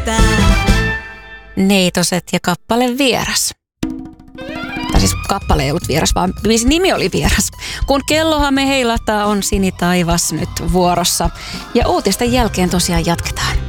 Neitoset ja kappale Vieras. Tai siis kappale ei ollut vieras, vaan biisin nimi oli Vieras. Kun kellohamme heilahtaa, on sinitaivas nyt vuorossa. Ja uutisten jälkeen tosiaan jatketaan.